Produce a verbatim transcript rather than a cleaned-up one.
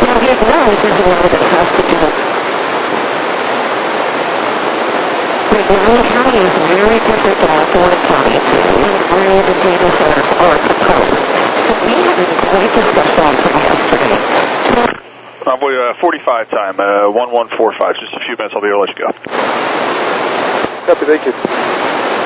This is one that has to do. Montgomery County is very different than Ford County, where the data centers are proposed. So we had a great discussion from yesterday. Envoy uh, forty-five time, uh, one one four five. Just a few minutes, I'll be able to let you go. Copy, thank you.